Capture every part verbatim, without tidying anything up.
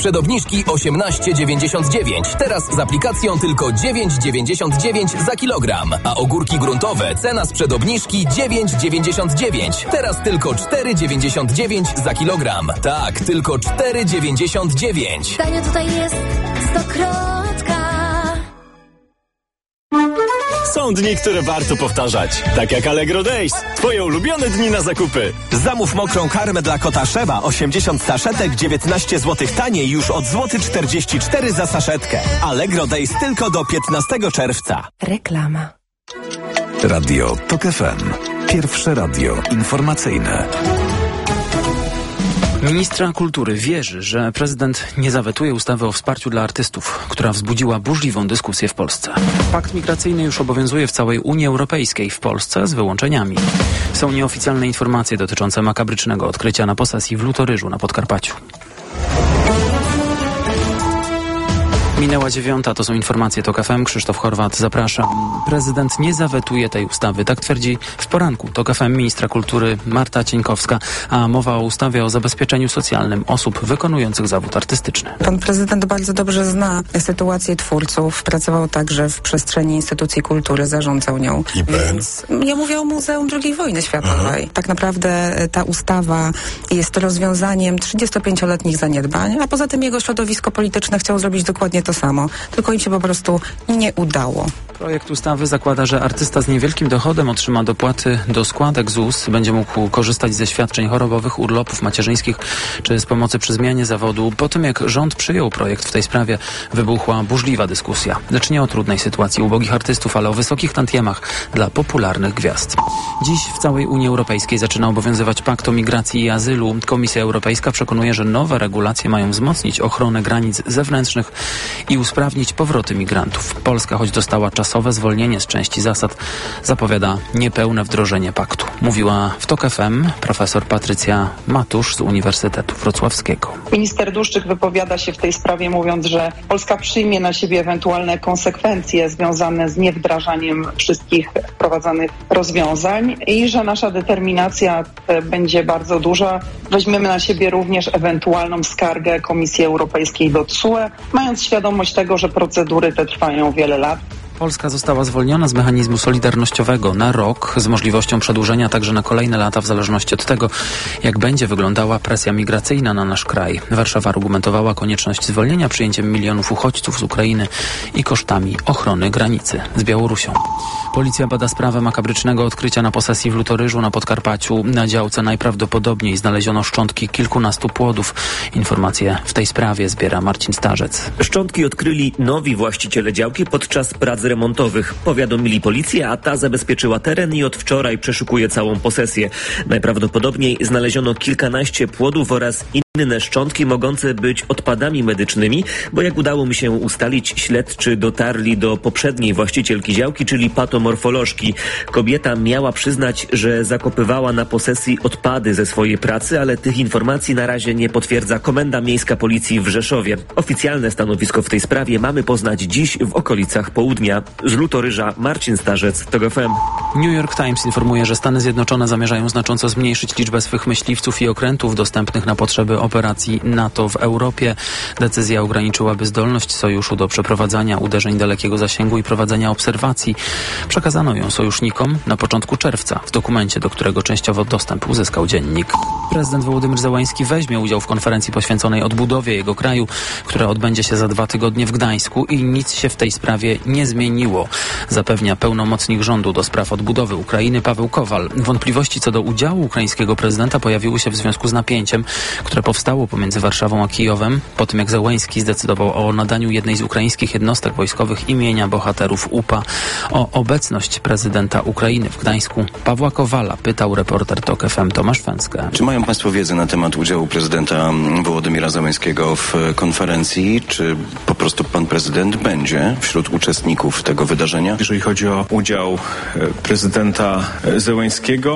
przed obniżki osiemnaście dziewięćdziesiąt dziewięć. Teraz z aplikacją tylko dziewięć dziewięćdziesiąt dziewięć za kilogram. A ogórki gruntowe cena sprzed obniżki dziewięć dziewięćdziesiąt dziewięć. Teraz tylko cztery dziewięćdziesiąt dziewięć za kilogram. Tak, tylko cztery dziewięćdziesiąt dziewięć. Tanio tutaj jest stokrotka. Są dni, które warto powtarzać. Tak jak Allegro Days. Twoje ulubione dni na zakupy. Zamów mokrą karmę dla kota Szeba osiemdziesiąt saszetek, dziewiętnaście złotych taniej już od złoty czterdzieści cztery za saszetkę. Allegro Days tylko do piętnastego czerwca. Reklama. Radio Tok F M. Pierwsze radio informacyjne. Ministra kultury wierzy, że prezydent nie zawetuje ustawy o wsparciu dla artystów, która wzbudziła burzliwą dyskusję w Polsce. Pakt migracyjny już obowiązuje w całej Unii Europejskiej, w Polsce z wyłączeniami. Są nieoficjalne informacje dotyczące makabrycznego odkrycia na posesji w Lutoryżu na Podkarpaciu. Minęła dziewiąta, to są informacje Tok F M. Krzysztof Horwat, zapraszam. Prezydent nie zawetuje tej ustawy, tak twierdzi w poranku Tok F M ministra kultury Marta Cieńkowska, a mowa o ustawie o zabezpieczeniu socjalnym osób wykonujących zawód artystyczny. Pan prezydent bardzo dobrze zna sytuację twórców, pracował także w przestrzeni instytucji kultury, zarządzał nią. Więc ja mówię o Muzeum drugiej Wojny Światowej. Aha. Tak naprawdę ta ustawa jest rozwiązaniem trzydziestopięcioletnich zaniedbań, a poza tym jego środowisko polityczne chciało zrobić dokładnie to samo, tylko im się po prostu nie udało. Projekt ustawy zakłada, że artysta z niewielkim dochodem otrzyma dopłaty do składek Z U S, będzie mógł korzystać ze świadczeń chorobowych, urlopów macierzyńskich czy z pomocy przy zmianie zawodu. Po tym jak rząd przyjął projekt w tej sprawie, wybuchła burzliwa dyskusja. Lecz nie o trudnej sytuacji ubogich artystów, ale o wysokich tantiemach dla popularnych gwiazd. Dziś w całej Unii Europejskiej zaczyna obowiązywać Pakt o migracji i azylu. Komisja Europejska przekonuje, że nowe regulacje mają wzmocnić ochronę granic zewnętrznych i usprawnić powroty migrantów. Polska, choć dostała czasowe zwolnienie z części zasad, zapowiada niepełne wdrożenie paktu. Mówiła w Tok F M profesor Patrycja Matusz z Uniwersytetu Wrocławskiego. Minister Dłuszczyk wypowiada się w tej sprawie, mówiąc, że Polska przyjmie na siebie ewentualne konsekwencje związane z niewdrażaniem wszystkich wprowadzanych rozwiązań i że nasza determinacja będzie bardzo duża. Weźmiemy na siebie również ewentualną skargę Komisji Europejskiej do T S U E, mając świadomość tego, że procedury te trwają wiele lat. Polska została zwolniona z mechanizmu solidarnościowego na rok z możliwością przedłużenia także na kolejne lata w zależności od tego, jak będzie wyglądała presja migracyjna na nasz kraj. Warszawa argumentowała konieczność zwolnienia przyjęciem milionów uchodźców z Ukrainy i kosztami ochrony granicy z Białorusią. Policja bada sprawę makabrycznego odkrycia na posesji w Lutoryżu na Podkarpaciu. Na działce najprawdopodobniej znaleziono szczątki kilkunastu płodów. Informacje w tej sprawie zbiera Marcin Starzec. Szczątki odkryli nowi właściciele działki podczas prac remontowych. Powiadomili policję, a ta zabezpieczyła teren i od wczoraj przeszukuje całą posesję. Najprawdopodobniej znaleziono kilkanaście płodów oraz inne szczątki mogące być odpadami medycznymi, bo jak udało mi się ustalić, śledczy dotarli do poprzedniej właścicielki działki, czyli patomorfolożki. Kobieta miała przyznać, że zakopywała na posesji odpady ze swojej pracy, ale tych informacji na razie nie potwierdza Komenda Miejska Policji w Rzeszowie. Oficjalne stanowisko w tej sprawie mamy poznać dziś w okolicach południa. Z Lutoryża Marcin Starzec, Tok F M. New York Times informuje, że Stany Zjednoczone zamierzają znacząco zmniejszyć liczbę swych myśliwców i okrętów dostępnych na potrzeby operacji NATO w Europie. Decyzja ograniczyłaby zdolność sojuszu do przeprowadzania uderzeń dalekiego zasięgu i prowadzenia obserwacji. Przekazano ją sojusznikom na początku czerwca w dokumencie, do którego częściowo dostęp uzyskał dziennik. Prezydent Wołodymyr Zełański weźmie udział w konferencji poświęconej odbudowie jego kraju, która odbędzie się za dwa tygodnie w Gdańsku i nic się w tej sprawie nie zmieniło, zapewnia pełnomocnik rządu do spraw odbudowy Ukrainy Paweł Kowal. Wątpliwości co do udziału ukraińskiego prezydenta pojawiły się w związku z napięciem, które powstało pomiędzy Warszawą a Kijowem, po tym jak Zełański zdecydował o nadaniu jednej z ukraińskich jednostek wojskowych imienia bohaterów U P A. O obecność prezydenta Ukrainy w Gdańsku Pawła Kowala pytał reporter Tok F M Tomasz Fęskę. Czy mają Państwo wiedzę na temat udziału prezydenta Wołodymyra Zełańskiego w konferencji? Czy po prostu pan prezydent będzie wśród uczestników tego wydarzenia? Jeżeli chodzi o udział prezydenta Zełańskiego,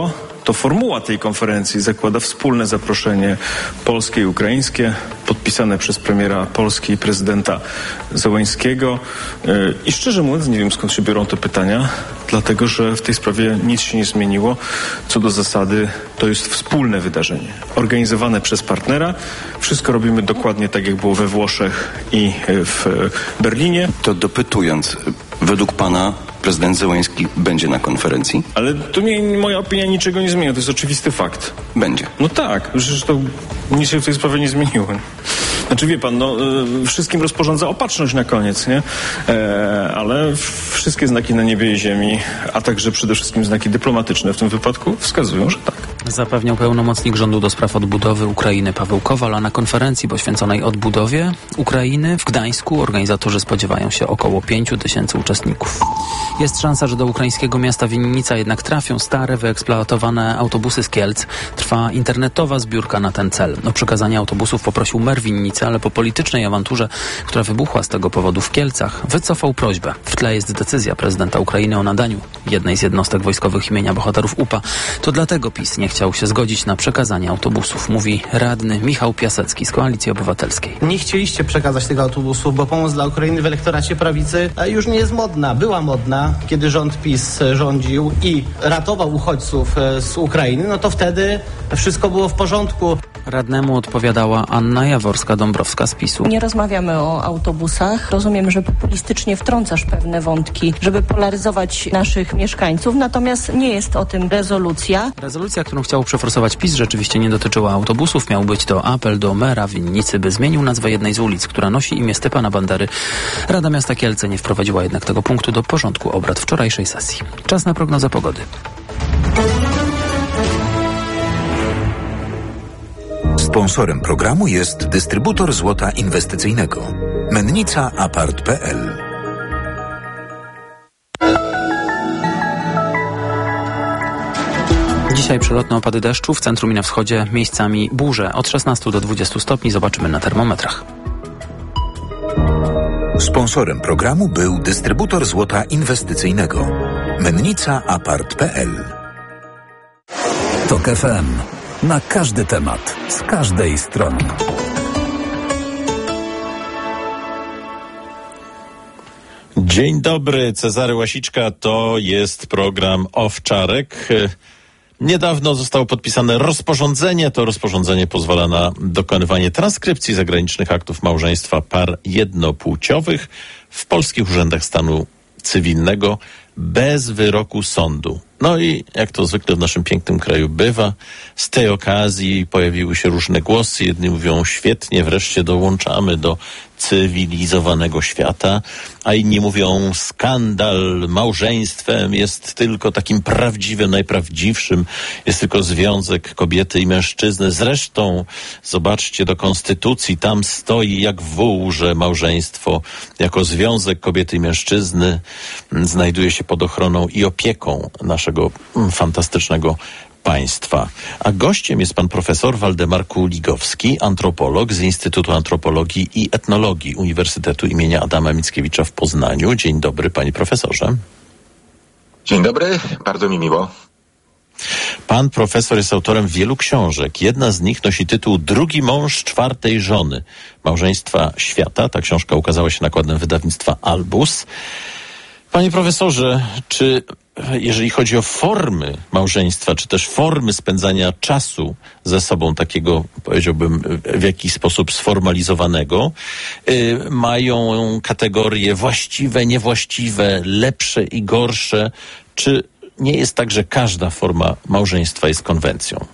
to formuła tej konferencji zakłada wspólne zaproszenie polskie i ukraińskie, podpisane przez premiera Polski i prezydenta Zełenskiego. I szczerze mówiąc, nie wiem, skąd się biorą te pytania, dlatego że w tej sprawie nic się nie zmieniło. Co do zasady, to jest wspólne wydarzenie, organizowane przez partnera. Wszystko robimy dokładnie tak, jak było we Włoszech i w Berlinie. To dopytując, według pana prezydent Zełenski będzie na konferencji? Ale to nie, moja opinia niczego nie zmienia, to jest oczywisty fakt. Będzie. No tak, przecież to nic się w tej sprawie nie zmieniło. Znaczy wie pan, no y, wszystkim rozporządza opatrzność na koniec, nie? E, ale wszystkie znaki na niebie i ziemi, a także przede wszystkim znaki dyplomatyczne w tym wypadku wskazują, że tak. Zapewniał pełnomocnik rządu do spraw odbudowy Ukrainy Paweł Kowal, a na konferencji poświęconej odbudowie Ukrainy w Gdańsku organizatorzy spodziewają się około pięciu tysięcy uczestników. Jest szansa, że do ukraińskiego miasta Winnica jednak trafią stare, wyeksploatowane autobusy z Kielc. Trwa internetowa zbiórka na ten cel. O przekazanie autobusów poprosił mer Winnicy, ale po politycznej awanturze, która wybuchła z tego powodu w Kielcach, wycofał prośbę. W tle jest decyzja prezydenta Ukrainy o nadaniu jednej z jednostek wojskowych imienia bohaterów U P A. To dlatego PiS nie chciał się zgodzić na przekazanie autobusów, mówi radny Michał Piasecki z Koalicji Obywatelskiej. Nie chcieliście przekazać tego autobusu, bo pomoc dla Ukrainy w elektoracie prawicy już nie jest modna. Była modna, kiedy rząd PiS rządził i ratował uchodźców z Ukrainy, no to wtedy wszystko było w porządku. Radnemu odpowiadała Anna Jaworska-Dąbrowska z PiSu. Nie rozmawiamy o autobusach. Rozumiem, że populistycznie wtrącasz pewne wątki, żeby polaryzować naszych mieszkańców, natomiast nie jest o tym rezolucja. Rezolucja, którą chciał przeforsować PiS, rzeczywiście nie dotyczyła autobusów. Miał być to apel do mera Winnicy, by zmienił nazwę jednej z ulic, która nosi imię Stepana Bandery. Rada Miasta Kielce nie wprowadziła jednak tego punktu do porządku obrad wczorajszej sesji. Czas na prognozę pogody. Sponsorem programu jest dystrybutor złota inwestycyjnego. Mennica Apart kropka p l. Dzisiaj przelotne opady deszczu, w centrum i na wschodzie miejscami burze. Od szesnastu do dwudziestu stopni zobaczymy na termometrach. Sponsorem programu był dystrybutor złota inwestycyjnego. Mennica Apart kropka p l. Tok F M. Na każdy temat, z każdej strony. Dzień dobry, Cezary Łasiczka, to jest program Owczarek. Niedawno zostało podpisane rozporządzenie. To rozporządzenie pozwala na dokonywanie transkrypcji zagranicznych aktów małżeństwa par jednopłciowych w polskich urzędach stanu cywilnego bez wyroku sądu. No i jak to zwykle w naszym pięknym kraju bywa, z tej okazji pojawiły się różne głosy. Jedni mówią świetnie, wreszcie dołączamy do cywilizowanego świata, a inni mówią skandal, małżeństwem jest tylko takim prawdziwym, najprawdziwszym, jest tylko związek kobiety i mężczyzny. Zresztą zobaczcie do konstytucji, tam stoi jak wół, że małżeństwo jako związek kobiety i mężczyzny znajduje się pod ochroną i opieką naszego fantastycznego państwa. A gościem jest pan profesor Waldemar Kuligowski, antropolog z Instytutu Antropologii i Etnologii Uniwersytetu imienia Adama Mickiewicza w Poznaniu. Dzień dobry, panie profesorze. Dzień dobry, bardzo mi miło. Pan profesor jest autorem wielu książek. Jedna z nich nosi tytuł Drugi mąż czwartej żony. Małżeństwa świata. Ta książka ukazała się nakładem wydawnictwa Albus. Panie profesorze, czy jeżeli chodzi o formy małżeństwa, czy też formy spędzania czasu ze sobą, takiego, powiedziałbym, w jakiś sposób sformalizowanego, yy, mają kategorie właściwe, niewłaściwe, lepsze i gorsze? Czy nie jest tak, że każda forma małżeństwa jest konwencją?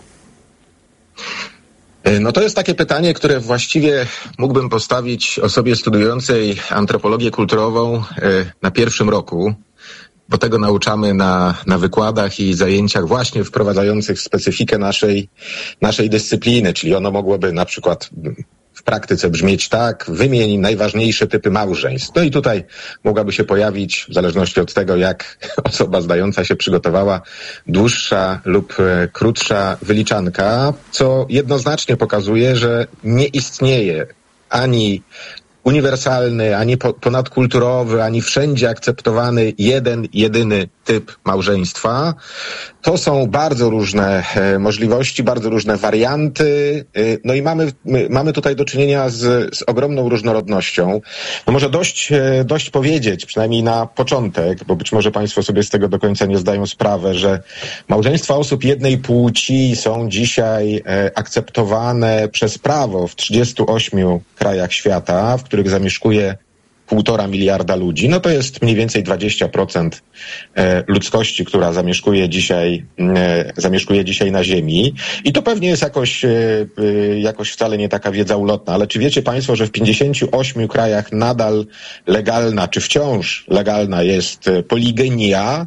No to jest takie pytanie, które właściwie mógłbym postawić osobie studiującej antropologię kulturową na pierwszym roku, bo tego nauczamy na, na wykładach i zajęciach właśnie wprowadzających w specyfikę naszej, naszej dyscypliny, czyli ono mogłoby na przykład w praktyce brzmieć tak: wymień najważniejsze typy małżeństw. No i tutaj mogłaby się pojawić, w zależności od tego, jak osoba zdająca się przygotowała, dłuższa lub krótsza wyliczanka, co jednoznacznie pokazuje, że nie istnieje ani uniwersalny, ani ponadkulturowy, ani wszędzie akceptowany jeden, jedyny typ małżeństwa. To są bardzo różne e, możliwości, bardzo różne warianty. E, no i mamy, my, mamy tutaj do czynienia z, z ogromną różnorodnością. No może dość, e, dość powiedzieć, przynajmniej na początek, bo być może Państwo sobie z tego do końca nie zdają sprawy, że małżeństwa osób jednej płci są dzisiaj e, akceptowane przez prawo w trzydziestu ośmiu krajach świata, w których zamieszkuje półtora miliarda ludzi, no to jest mniej więcej dwadzieścia procent ludzkości, która zamieszkuje dzisiaj, zamieszkuje dzisiaj na Ziemi. I to pewnie jest jakoś, jakoś wcale nie taka wiedza ulotna, ale czy wiecie Państwo, że w pięćdziesięciu ośmiu krajach nadal legalna, czy wciąż legalna jest poligamia,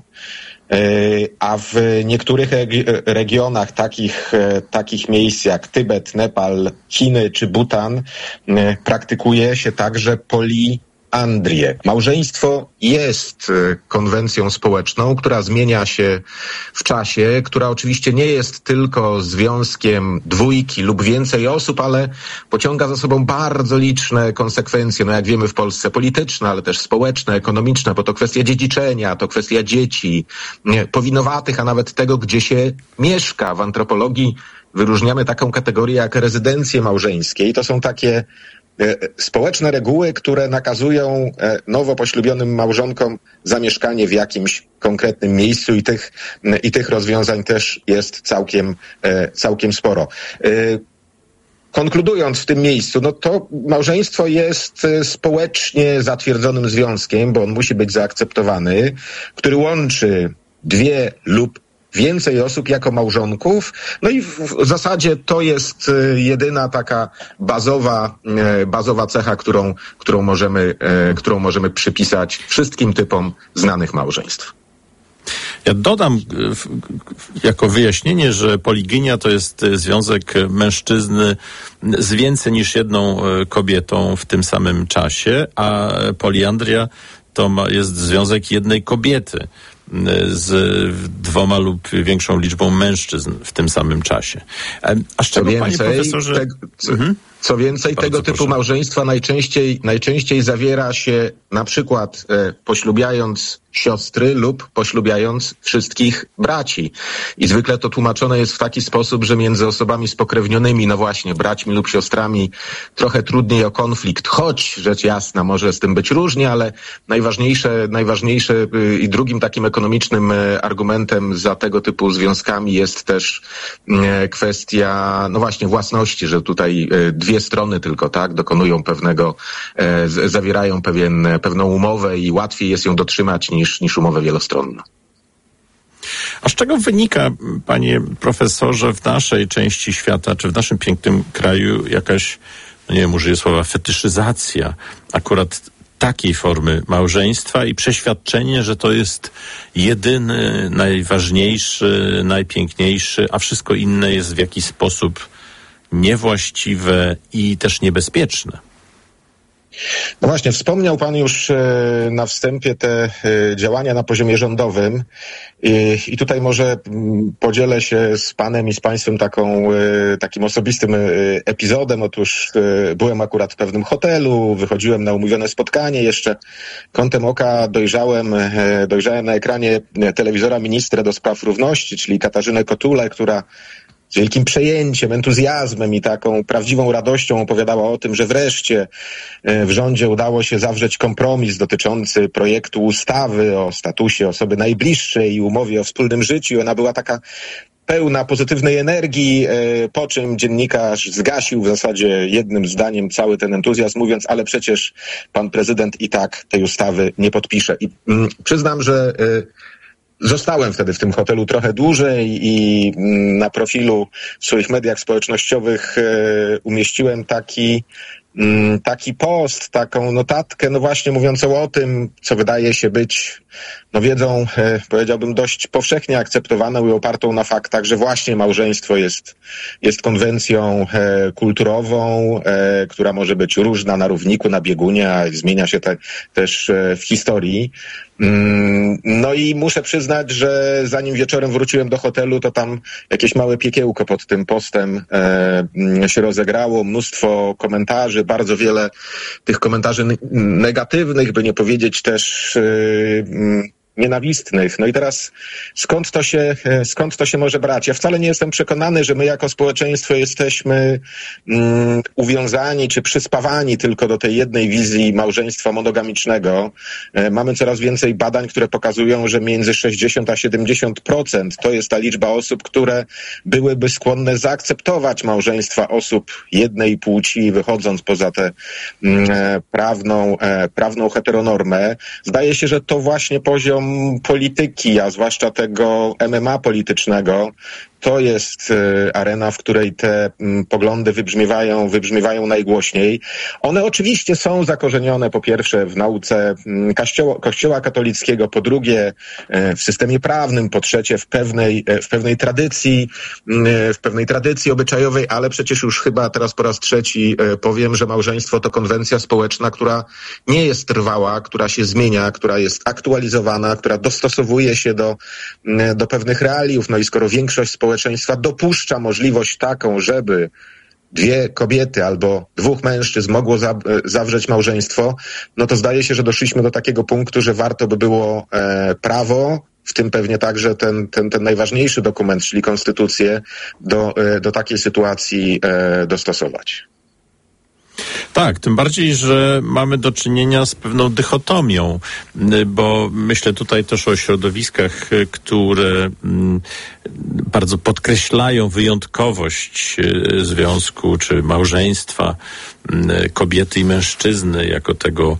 a w niektórych regionach takich, takich miejsc jak Tybet, Nepal, Chiny czy Butan praktykuje się także poli Andrię. Małżeństwo jest konwencją społeczną, która zmienia się w czasie, która oczywiście nie jest tylko związkiem dwójki lub więcej osób, ale pociąga za sobą bardzo liczne konsekwencje, no jak wiemy w Polsce polityczne, ale też społeczne, ekonomiczne, bo to kwestia dziedziczenia, to kwestia dzieci, powinowatych, a nawet tego, gdzie się mieszka. W antropologii wyróżniamy taką kategorię jak rezydencje małżeńskie i to są takie społeczne reguły, które nakazują nowo poślubionym małżonkom zamieszkanie w jakimś konkretnym miejscu i tych, i tych rozwiązań też jest całkiem, całkiem sporo. Konkludując w tym miejscu, no to małżeństwo jest społecznie zatwierdzonym związkiem, bo on musi być zaakceptowany, który łączy dwie lub więcej osób jako małżonków. No i w, w zasadzie to jest jedyna taka bazowa, bazowa cecha, którą, którą, możemy, którą możemy przypisać wszystkim typom znanych małżeństw. Ja dodam jako wyjaśnienie, że poliginia to jest związek mężczyzny z więcej niż jedną kobietą w tym samym czasie, a poliandria to jest związek jednej kobiety z dwoma lub większą liczbą mężczyzn w tym samym czasie. A z czego, panie profesorze... Te, co, mhm. co więcej, Bardzo tego typu proszę. małżeństwa najczęściej, najczęściej zawiera się na przykład e, poślubiając siostry lub poślubiając wszystkich braci. I zwykle to tłumaczone jest w taki sposób, że między osobami spokrewnionymi, no właśnie, braćmi lub siostrami, trochę trudniej o konflikt, choć rzecz jasna może z tym być różnie, ale najważniejsze, najważniejsze i drugim takim ekonomicznym argumentem za tego typu związkami jest też kwestia, no właśnie, własności, że tutaj dwie strony tylko, tak, dokonują pewnego, zawierają pewien, pewną umowę i łatwiej jest ją dotrzymać niż Niż, niż umowę wielostronną. A z czego wynika, panie profesorze, w naszej części świata, czy w naszym pięknym kraju jakaś, no nie wiem, użyję słowa, fetyszyzacja akurat takiej formy małżeństwa i przeświadczenie, że to jest jedyny, najważniejszy, najpiękniejszy, a wszystko inne jest w jakiś sposób niewłaściwe i też niebezpieczne? No właśnie, wspomniał Pan już e, na wstępie te e, działania na poziomie rządowym i, i tutaj może m, podzielę się z Panem i z Państwem taką, e, takim osobistym e, epizodem. Otóż e, byłem akurat w pewnym hotelu, wychodziłem na umówione spotkanie, jeszcze kątem oka dojrzałem, e, dojrzałem na ekranie telewizora ministrę do spraw równości, czyli Katarzynę Kotulę, która z wielkim przejęciem, entuzjazmem i taką prawdziwą radością opowiadała o tym, że wreszcie w rządzie udało się zawrzeć kompromis dotyczący projektu ustawy o statusie osoby najbliższej i umowie o wspólnym życiu. Ona była taka pełna pozytywnej energii, po czym dziennikarz zgasił w zasadzie jednym zdaniem cały ten entuzjazm, mówiąc, ale przecież pan prezydent i tak tej ustawy nie podpisze. I mm, przyznam, że y, Zostałem wtedy w tym hotelu trochę dłużej i na profilu w swoich mediach społecznościowych umieściłem taki, taki post, taką notatkę, no właśnie mówiącą o tym, co wydaje się być no wiedzą, powiedziałbym, dość powszechnie akceptowaną i opartą na faktach, że właśnie małżeństwo jest, jest konwencją kulturową, która może być różna na równiku, na biegunie, a zmienia się te, też w historii. No i muszę przyznać, że zanim wieczorem wróciłem do hotelu, to tam jakieś małe piekiełko pod tym postem e, się rozegrało, mnóstwo komentarzy, bardzo wiele tych komentarzy negatywnych, by nie powiedzieć też e, nienawistnych. No i teraz skąd to się, skąd to się może brać? Ja wcale nie jestem przekonany, że my jako społeczeństwo jesteśmy mm, uwiązani czy przyspawani tylko do tej jednej wizji małżeństwa monogamicznego. E, mamy coraz więcej badań, które pokazują, że między sześćdziesiąt a siedemdziesiąt procent to jest ta liczba osób, które byłyby skłonne zaakceptować małżeństwa osób jednej płci, wychodząc poza tę mm, prawną, e, prawną heteronormę. Zdaje się, że to właśnie poziom polityki, a zwłaszcza tego M M A politycznego, to jest y, arena, w której te m, poglądy wybrzmiewają, wybrzmiewają najgłośniej. One oczywiście są zakorzenione po pierwsze w nauce m, kościoła, kościoła katolickiego, po drugie y, w systemie prawnym, po trzecie w pewnej, y, w pewnej tradycji, y, w pewnej tradycji obyczajowej, ale przecież już chyba teraz po raz trzeci y, powiem, że małżeństwo to konwencja społeczna, która nie jest trwała, która się zmienia, która jest aktualizowana, która dostosowuje się do, y, do pewnych realiów. No i skoro większość społeczeństwa społeczeństwa dopuszcza możliwość taką, żeby dwie kobiety albo dwóch mężczyzn mogło za, zawrzeć małżeństwo, no to zdaje się, że doszliśmy do takiego punktu, że warto by było e, prawo, w tym pewnie także ten, ten, ten najważniejszy dokument, czyli konstytucję, do, e, do takiej sytuacji e, dostosować. Tak, tym bardziej, że mamy do czynienia z pewną dychotomią, bo myślę tutaj też o środowiskach, które bardzo podkreślają wyjątkowość związku czy małżeństwa kobiety i mężczyzny jako tego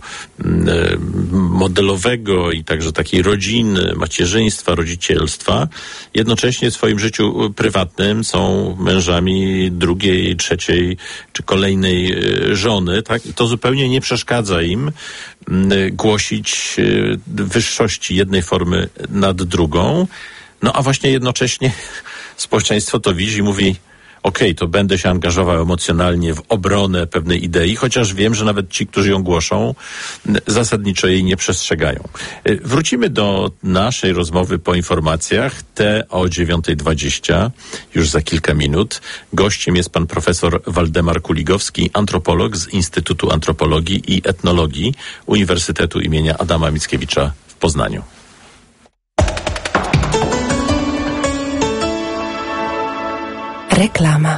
modelowego i także takiej rodziny, macierzyństwa, rodzicielstwa. Jednocześnie w swoim życiu prywatnym są mężami drugiej, trzeciej czy kolejnej żony, tak? I to zupełnie nie przeszkadza im głosić wyższości jednej formy nad drugą. No a właśnie jednocześnie społeczeństwo to widzi i mówi: okej, okay, to będę się angażował emocjonalnie w obronę pewnej idei, chociaż wiem, że nawet ci, którzy ją głoszą, zasadniczo jej nie przestrzegają. Wrócimy do naszej rozmowy po informacjach, te o dziewiąta dwadzieścia, już za kilka minut. Gościem jest pan profesor Waldemar Kuligowski, antropolog z Instytutu Antropologii i Etnologii Uniwersytetu imienia Adama Mickiewicza w Poznaniu. Reklama.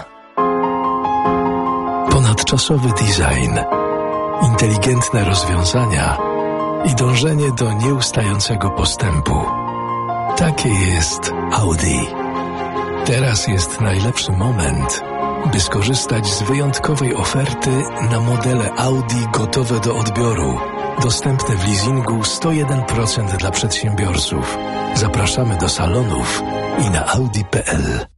Ponadczasowy design, inteligentne rozwiązania i dążenie do nieustającego postępu. Takie jest Audi. Teraz jest najlepszy moment, by skorzystać z wyjątkowej oferty na modele Audi gotowe do odbioru. Dostępne w leasingu sto jeden procent dla przedsiębiorców. Zapraszamy do salonów i na audi kropka p l.